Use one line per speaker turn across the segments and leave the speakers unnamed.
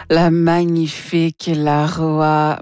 La magnifique Laroa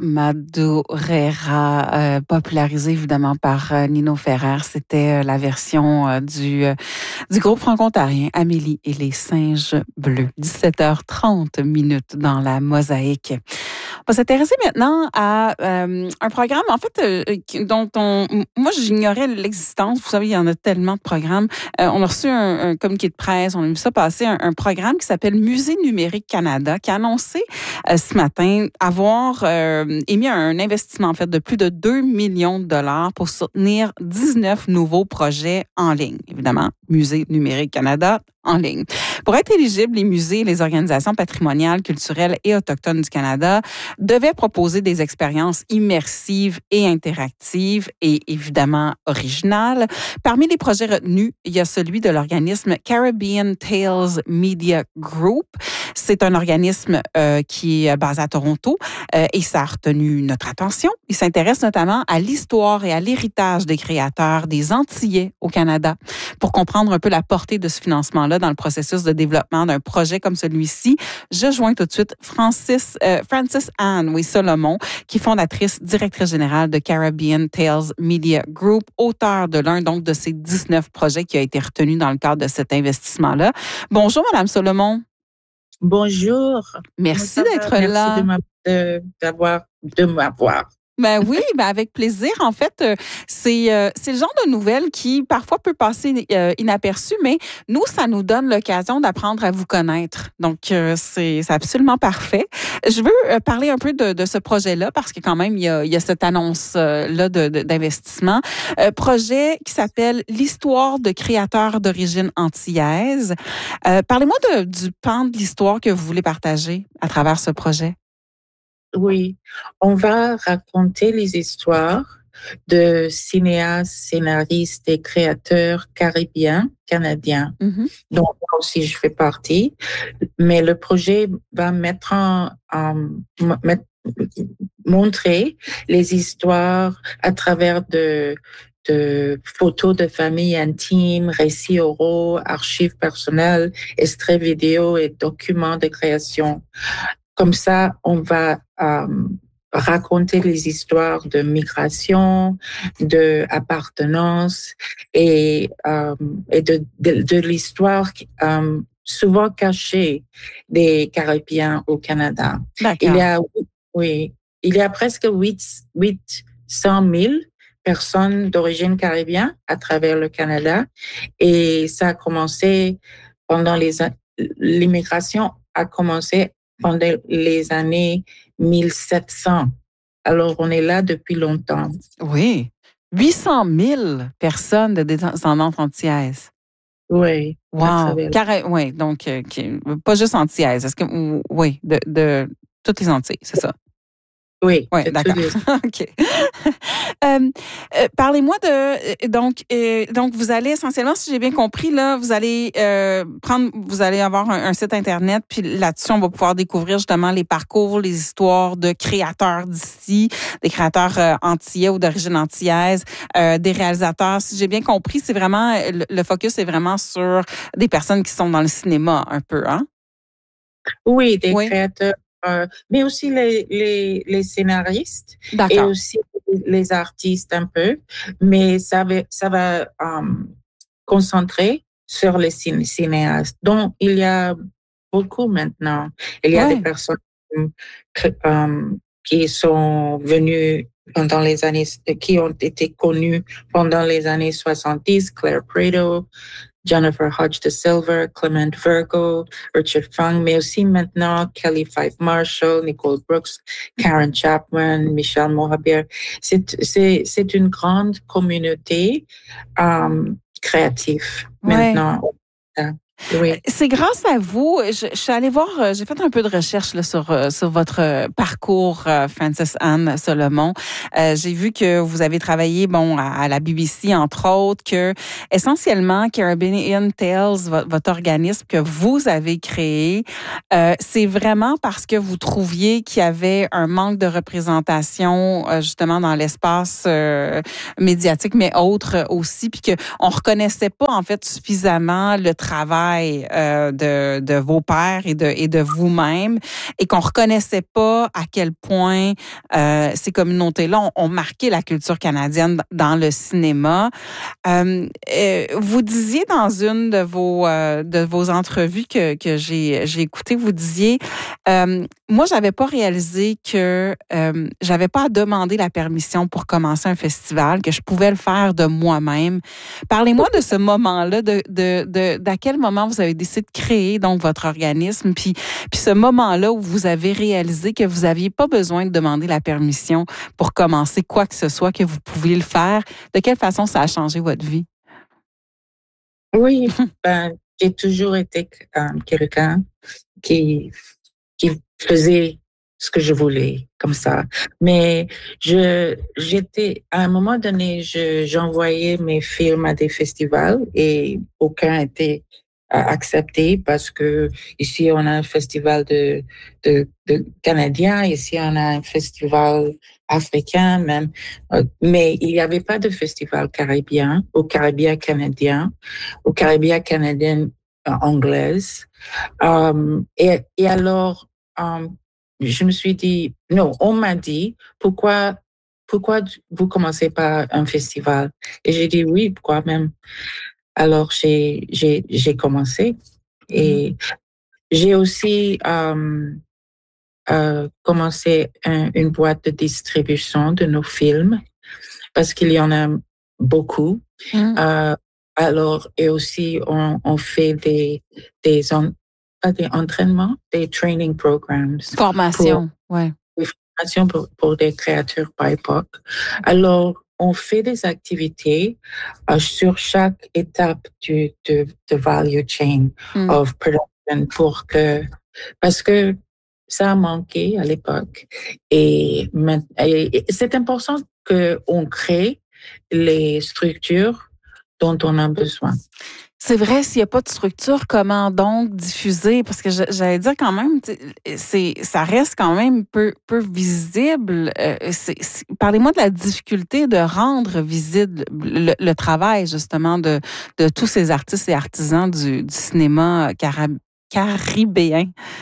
Madureira, popularisée évidemment par Nino Ferrer. C'était la version du groupe franco-ontarien Amélie et les singes bleus. 17h30 dans la mosaïque. On va s'intéresser maintenant à un programme, en fait, dont moi, j'ignorais l'existence. Vous savez, il y en a tellement de programmes. On a reçu un communiqué de presse, on a vu ça passer, un programme qui s'appelle Musée numérique Canada, qui a annoncé ce matin avoir émis un investissement, en fait, de plus de 2 millions de dollars pour soutenir 19 nouveaux projets en ligne. Évidemment, Musée numérique Canada, en ligne. Pour être éligibles, les musées et les organisations patrimoniales, culturelles et autochtones du Canada devaient proposer des expériences immersives et interactives et évidemment originales. Parmi les projets retenus, il y a celui de l'organisme Caribbean Tales Media Group. C'est un organisme qui est basé à Toronto et ça a retenu notre attention. Il s'intéresse notamment à l'histoire et à l'héritage des créateurs des Antillais au Canada. Pour comprendre un peu la portée de ce financement-là dans le processus de développement d'un projet comme celui-ci, je joins tout de suite Francis Anne Solomon, qui est fondatrice, directrice générale de Caribbean Tales Media Group, auteure de l'un donc de ces 19 projets qui a été retenu dans le cadre de cet investissement-là. Bonjour, Madame Solomon.
Bonjour.
Merci d'être là.
De m'avoir.
Ben oui, avec plaisir. En fait, c'est le genre de nouvelles qui parfois peut passer inaperçu, mais nous, ça nous donne l'occasion d'apprendre à vous connaître. Donc, c'est absolument parfait. Je veux parler un peu de ce projet-là parce que quand même, il y a cette annonce-là d'investissement. Projet qui s'appelle l'histoire de créateurs d'origine antillaise. Parlez-moi du pan de l'histoire que vous voulez partager à travers ce projet.
Oui, on va raconter les histoires de cinéastes, scénaristes et créateurs caribéens, canadiens, dont moi aussi je fais partie. Mais le projet va montrer les histoires à travers de photos de familles intimes, récits oraux, archives personnelles, extraits vidéo et documents de création. Comme ça, on va raconter les histoires de migration, de appartenance et de l'histoire souvent cachée des Caribéens au Canada.
D'accord.
Il y a presque 800 000 personnes d'origine caribéenne à travers le Canada et ça a commencé l'immigration a commencé pendant les années 1700. Alors, on est là depuis longtemps.
Oui. 800 000 personnes de descendantes antillaises.
Oui.
Wow. Oui, donc, pas juste antillaises. Est-ce que, oui, de toutes les Antilles, c'est ça?
Oui,
d'accord. OK. Parlez-moi donc vous allez essentiellement, si j'ai bien compris, là, vous allez avoir un site Internet, puis là-dessus, on va pouvoir découvrir justement les parcours, les histoires de créateurs d'ici, des créateurs antillais ou d'origine antillaise, des réalisateurs. Si j'ai bien compris, c'est vraiment, le focus est vraiment sur des personnes qui sont dans le cinéma un peu, hein?
Oui, des créateurs. Mais aussi les scénaristes et aussi les artistes un peu, mais ça va concentrer sur les cinéastes, dont il y a beaucoup maintenant. Il y a des personnes qui sont venues pendant les années, qui ont été connues pendant les années 70, Claire Prado, Jennifer Hodge de Silver, Clement Virgo, Richard Fung, mais aussi maintenant Kelly Fife Marshall, Nicole Brooks, Karen Chapman, Michelle Mohabir. C'est une grande communauté créative maintenant. Oui.
C'est grâce à vous. Je suis allée voir, j'ai fait un peu de recherche là, sur votre parcours, Francis Anne Solomon. J'ai vu que vous avez travaillé à la BBC, entre autres, que essentiellement, Caribbean Tales, votre organisme que vous avez créé, c'est vraiment parce que vous trouviez qu'il y avait un manque de représentation justement dans l'espace médiatique, mais autre aussi, puis qu'on reconnaissait pas en fait suffisamment le travail travail de vos pères et de vous-même et qu'on reconnaissait pas à quel point ces communautés-là ont marqué la culture canadienne dans le cinéma. Vous disiez dans une de vos entrevues que j'ai écoutées, vous disiez moi, j'avais pas réalisé que j'avais pas à demander la permission pour commencer un festival, que je pouvais le faire de moi-même. Parlez-moi de ce moment-là, d'à quel moment vous avez décidé de créer donc votre organisme, puis ce moment-là où vous avez réalisé que vous aviez pas besoin de demander la permission pour commencer quoi que ce soit, que vous pouviez le faire. De quelle façon ça a changé votre vie?
Oui, j'ai toujours été quelqu'un qui faisais ce que je voulais, comme ça. Mais j'étais, à un moment donné, j'envoyais mes films à des festivals et aucun était accepté parce que ici, on a un festival de Canadiens, ici, on a un festival africain même, mais il n'y avait pas de festival caribéen, au Caribéen canadien, au Caribéen canadien anglaise. Et alors, je me suis dit, non, on m'a dit, pourquoi vous commencez pas un festival? Et j'ai dit oui, pourquoi même? Alors, j'ai commencé et j'ai aussi commencé une boîte de distribution de nos films parce qu'il y en a beaucoup. Alors, et aussi, on fait pas des entraînements, des training programs.
Formation, ouais.
Des formations pour des créateurs BIPOC. Alors, on fait des activités sur chaque étape de value chain of production parce que ça a manqué à l'époque. Et c'est important qu'on crée les structures dont on a besoin.
C'est vrai, s'il n'y a pas de structure, comment donc diffuser? Parce que j'allais dire quand même, ça reste quand même peu visible. Parlez-moi de la difficulté de rendre visible le travail, justement, de tous ces artistes et artisans du cinéma caribéen.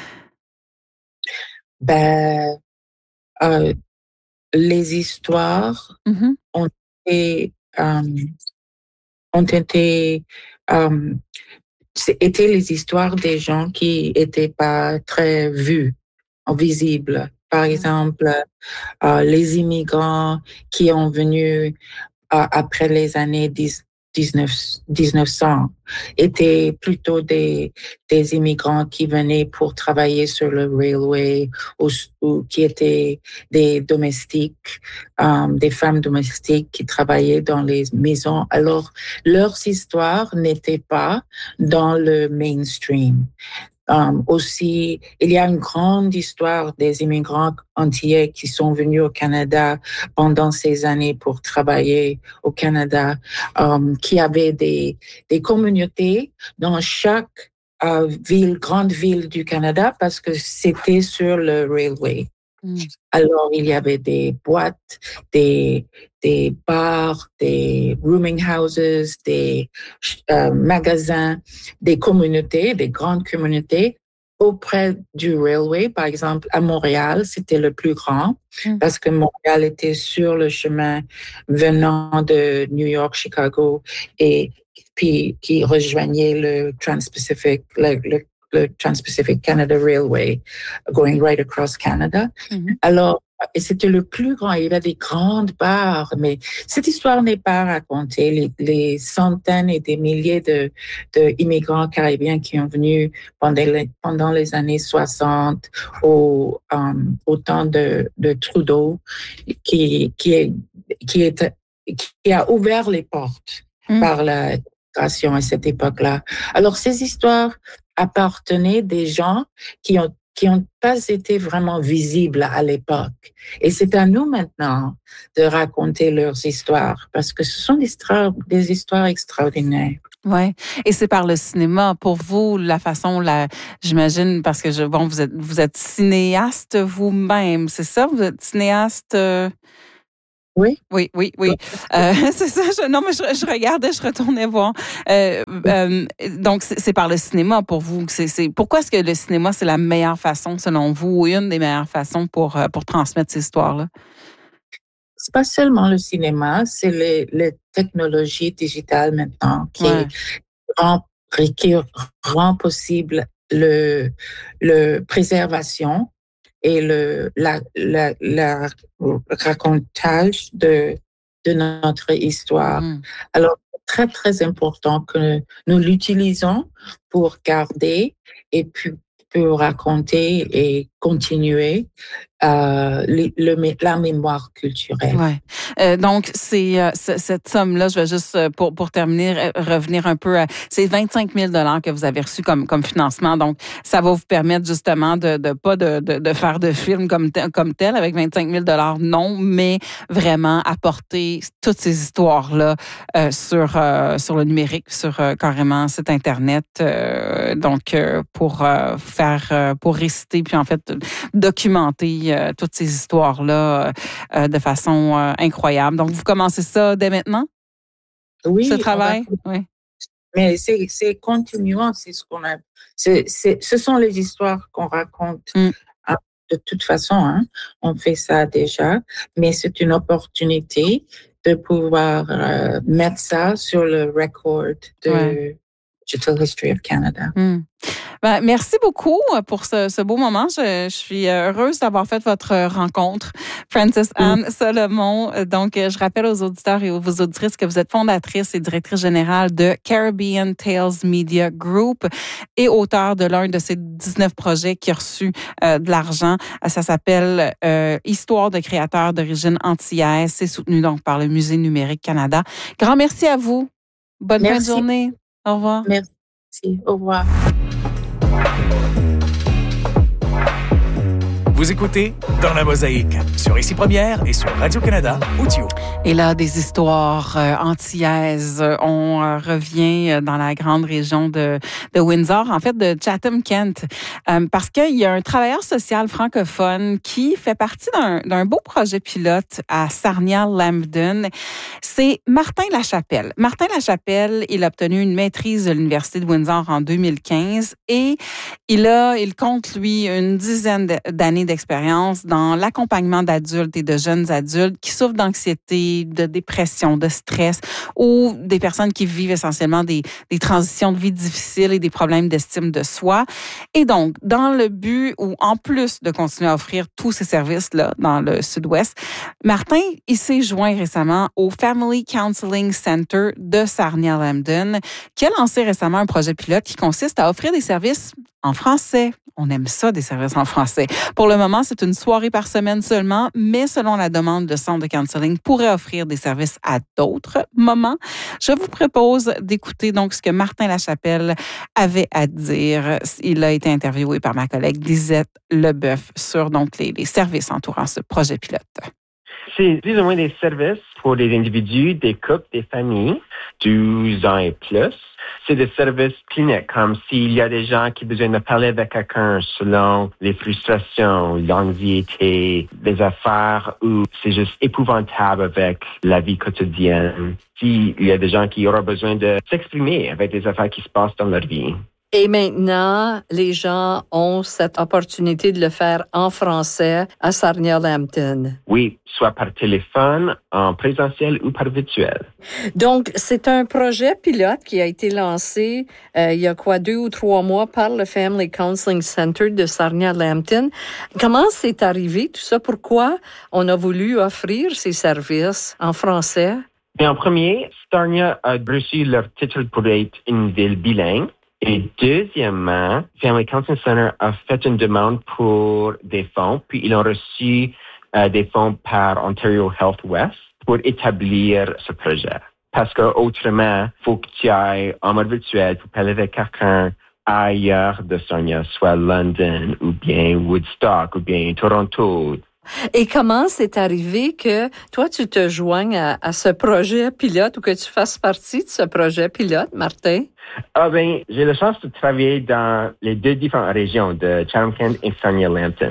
Les histoires ont étaient les histoires des gens qui étaient pas très vus, visibles. Par exemple, les immigrants qui ont venu après les années 1900 étaient plutôt des immigrants qui venaient pour travailler sur le railway ou qui étaient des domestiques, des femmes domestiques qui travaillaient dans les maisons. Alors, leurs histoires n'étaient pas dans le mainstream. Aussi, il y a une grande histoire des immigrants antillais qui sont venus au Canada pendant ces années pour travailler au Canada, qui avaient des communautés dans chaque grande ville du Canada parce que c'était sur le railway. Alors, il y avait des boîtes, des bars, des rooming houses, des magasins, des communautés, des grandes communautés auprès du railway. Par exemple, à Montréal, c'était le plus grand parce que Montréal était sur le chemin venant de New York, Chicago et puis qui rejoignait le Trans-Pacific, le Trans-Pacific Canada Railway, going right across Canada. Alors, et c'était le plus grand. Il y avait des grandes bars, mais cette histoire n'est pas racontée. Les centaines et des milliers de immigrants caribéens qui ont venu pendant les années 60 au temps de Trudeau, qui a ouvert les portes par la migration à cette époque-là. Alors, ces histoires appartenaient des gens qui ont pas été vraiment visibles à l'époque. Et c'est à nous maintenant de raconter leurs histoires parce que ce sont des histoires extraordinaires.
Oui, et c'est par le cinéma. Pour vous, la façon, j'imagine, parce que vous êtes cinéaste vous-même, c'est ça? Vous êtes cinéaste?
Oui.
Oui. C'est ça. Non, mais je regardais, je retournais voir. Donc, c'est par le cinéma pour vous. Pourquoi est-ce que le cinéma, c'est la meilleure façon, selon vous, ou une des meilleures façons pour transmettre ces histoires-là?
C'est pas seulement le cinéma, c'est les technologies digitales maintenant
Ouais.
rend, qui rend possible le préservation et la racontage de notre histoire.
Mm.
Alors, c'est très, très important que nous l'utilisons pour garder et puis pour raconter et continuer la mémoire culturelle.
Ouais. Donc, cette somme-là, je vais juste, pour terminer, revenir un peu à, c'est 25 000 que vous avez reçu comme financement. Donc, ça va vous permettre justement de faire de films comme tel avec 25 000 non, mais vraiment apporter toutes ces histoires-là sur le numérique, sur carrément site Internet. Pour réciter, puis en fait, documenter toutes ces histoires-là de façon incroyable. Donc, vous commencez ça dès maintenant,
Oui,
ce travail? Oui.
mais c'est continuant, c'est ce qu'on a. Ce sont les histoires qu'on raconte.
Mm.
De toute façon, hein, on fait ça déjà, mais c'est une opportunité de pouvoir mettre ça sur le record de Digital History of Canada.
Mm. Ben, merci beaucoup pour ce beau moment. Je suis heureuse d'avoir fait votre rencontre, Frances Anne Solomon. Donc, je rappelle aux auditeurs et aux auditrices que vous êtes fondatrice et directrice générale de Caribbean Tales Media Group et auteur de l'un de ces 19 projets qui a reçu de l'argent. Ça s'appelle Histoire de créateurs d'origine antillaise. C'est soutenu donc par le Musée numérique Canada. Grand merci à vous. Bonne fin de journée. Au revoir.
Merci. Au revoir.
Vous écoutez Dans la Mosaïque sur Ici Première et sur Radio-Canada Audio.
Et là, des histoires antillaises. On revient dans la grande région de Windsor, en fait de Chatham-Kent, parce qu'il y a un travailleur social francophone qui fait partie d'un beau projet pilote à Sarnia-Lambton. C'est Martin Lachapelle. Martin Lachapelle, il a obtenu une maîtrise de l'Université de Windsor en 2015 et il compte, lui, une dizaine d'années d'expérience dans l'accompagnement d'adultes et de jeunes adultes qui souffrent d'anxiété, de dépression, de stress ou des personnes qui vivent essentiellement des transitions de vie difficiles et des problèmes d'estime de soi. Et donc, dans le but où, en plus de continuer à offrir tous ces services-là dans le Sud-Ouest, Martin, il s'est joint récemment au Family Counseling Center de Sarnia-Lambton qui a lancé récemment un projet pilote qui consiste à offrir des services en français. On aime ça, des services en français. Pour le moment, c'est une soirée par semaine seulement, mais selon la demande, le centre de counseling pourrait offrir des services à d'autres moments. Je vous propose d'écouter donc ce que Martin Lachapelle avait à dire. Il a été interviewé par ma collègue Lisette Leboeuf sur donc les services entourant ce projet pilote.
C'est plus ou moins des services pour des individus, des couples, des familles, 12 ans et plus. C'est des services cliniques, comme s'il y a des gens qui ont besoin de parler avec quelqu'un selon les frustrations, l'anxiété, des affaires où c'est juste épouvantable avec la vie quotidienne. S'il y a des gens qui auront besoin de s'exprimer avec des affaires qui se passent dans leur vie.
Et maintenant, les gens ont cette opportunité de le faire en français à Sarnia-Lambton.
Oui, soit par téléphone, en présentiel ou par virtuel.
Donc, c'est un projet pilote qui a été lancé il y a 2 ou 3 mois par le Family Counseling Center de Sarnia-Lambton. Comment c'est arrivé tout ça? Pourquoi on a voulu offrir ces services en français?
Mais en premier, Sarnia a reçu leur titre pour être une ville bilingue. Et deuxièmement, Family Counseling Center a fait une demande pour des fonds, puis ils ont reçu des fonds par Ontario Health West pour établir ce projet. Parce qu'autrement, il faut que tu ailles en mode virtuel pour parler avec quelqu'un ailleurs de Sarnia, soit London ou bien Woodstock ou bien Toronto.
Et comment c'est arrivé que toi, tu te joignes à ce projet pilote ou que tu fasses partie de ce projet pilote, Martin?
J'ai la chance de travailler dans les 2 différentes régions de Chatham-Kent et Sarnia-Lambton.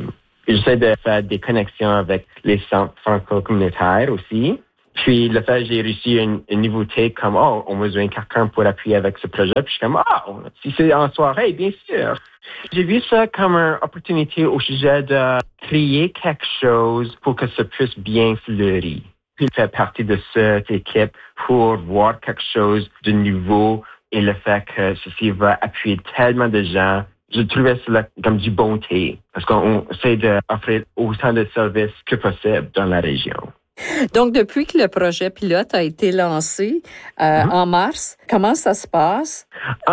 J'essaie de faire des connexions avec les centres franco-communautaires aussi. Puis, le fait, j'ai réussi une nouveauté comme, on a besoin de quelqu'un pour appuyer avec ce projet. Puis, je suis comme, si c'est en soirée, bien sûr. J'ai vu ça comme une opportunité au sujet de créer quelque chose pour que ça puisse bien fleurir. Puis, faire partie de cette équipe pour voir quelque chose de nouveau et le fait que ceci va appuyer tellement de gens. Je trouvais cela comme du bonté parce qu'on essaie d'offrir autant de services que possible dans la région.
Donc, depuis que le projet pilote a été lancé en mars, comment ça se passe?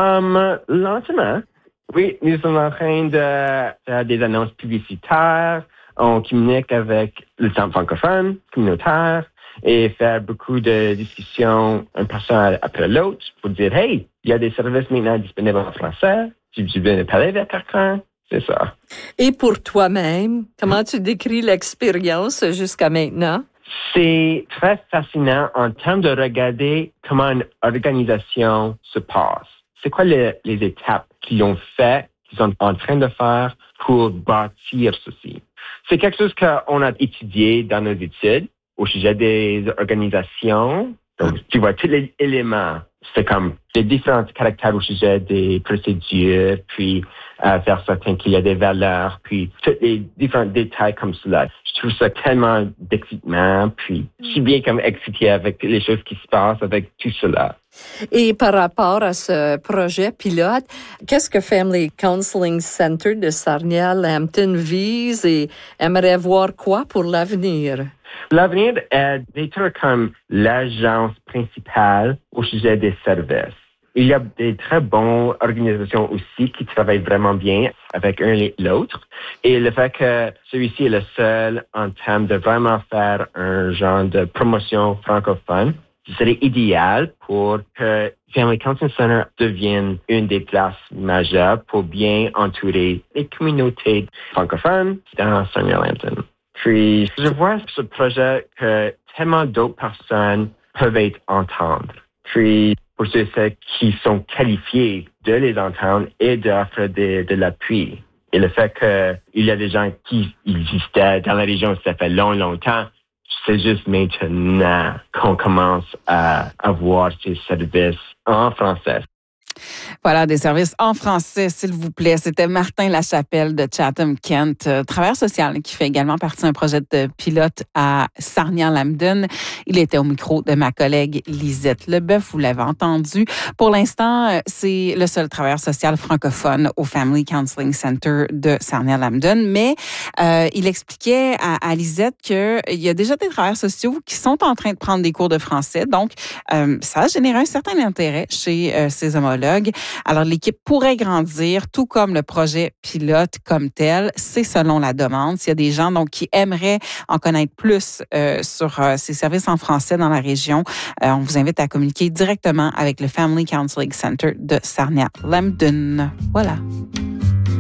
Lentement. Oui, nous sommes en train de faire des annonces publicitaires. On communique avec le centre francophone, communautaire, et faire beaucoup de discussions un personne après l'autre pour dire, hey, il y a des services maintenant disponibles en français. Tu viens de parler avec quelqu'un. C'est ça.
Et pour toi-même, comment tu décris l'expérience jusqu'à maintenant?
C'est très fascinant en termes de regarder comment une organisation se passe. C'est quoi les étapes qu'ils ont fait, qu'ils sont en train de faire pour bâtir ceci? C'est quelque chose qu'on a étudié dans nos études au sujet des organisations. Donc, tu vois, tous les éléments. C'est comme les différents caractères au sujet des procédures, puis faire certain qu'il y a des valeurs, puis tous les différents détails comme cela. Je trouve ça tellement d'excitement, puis je suis bien comme excité avec les choses qui se passent avec tout cela.
Et par rapport à ce projet pilote, qu'est-ce que Family Counseling Center de Sarnia-Lambton vise et aimerait voir quoi pour l'avenir?
L'avenir est d'être comme l'agence principale au sujet des services. Il y a des très bonnes organisations aussi qui travaillent vraiment bien avec un et l'autre. Et le fait que celui-ci est le seul en termes de vraiment faire un genre de promotion francophone, ce serait idéal pour que Family Counseling Center devienne une des places majeures pour bien entourer les communautés francophones dans Sarnia-Lambton. Puis, je vois ce projet que tellement d'autres personnes peuvent entendre. Puis, pour ceux qui sont qualifiés de les entendre et d'offrir de l'appui. Et le fait qu'il y a des gens qui existaient dans la région, ça fait longtemps, c'est juste maintenant qu'on commence à avoir ces services en français.
Voilà, des services en français, s'il vous plaît. C'était Martin Lachapelle de Chatham-Kent, travailleur social qui fait également partie d'un projet de pilote à Sarnia-Lambton. Il était au micro de ma collègue Lisette Leboeuf, vous l'avez entendu. Pour l'instant, c'est le seul travailleur social francophone au Family Counseling Center de Sarnia-Lambton, mais il expliquait à Lisette qu'il y a déjà des travailleurs sociaux qui sont en train de prendre des cours de français, donc ça a généré un certain intérêt chez ses homologues. Alors, l'équipe pourrait grandir, tout comme le projet pilote comme tel. C'est selon la demande. S'il y a des gens donc qui aimeraient en connaître plus sur ces services en français dans la région, on vous invite à communiquer directement avec le Family Counseling Center de Sarnia-Lambton. Voilà.